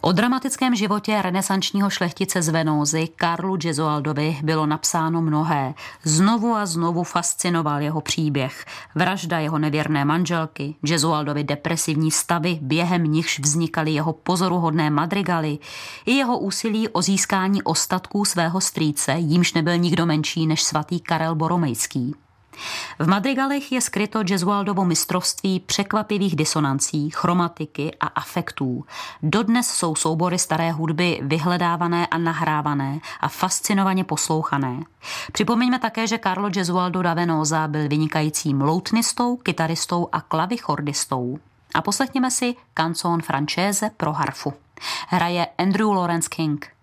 O dramatickém životě renesančního šlechtice z Venózy Karlu Gesualdovi bylo napsáno mnohé. Znovu a znovu fascinoval jeho příběh. Vražda jeho nevěrné manželky, Gesualdovi depresivní stavy, během nichž vznikaly jeho pozoruhodné madrigaly, i jeho úsilí o získání ostatků svého strýce, jímž nebyl nikdo menší než svatý Karel Boromejský. V madrigalech je skryto Gesualdovo mistrovství překvapivých disonancí, chromatiky a afektů. Dodnes jsou soubory staré hudby vyhledávané a nahrávané a fascinovaně poslouchané. Připomeňme také, že Carlo Gesualdo da Venosa byl vynikajícím loutnistou, kytaristou a klavichordistou. A poslechněme si Canzone francese pro harfu. Hraje Andrew Lawrence King.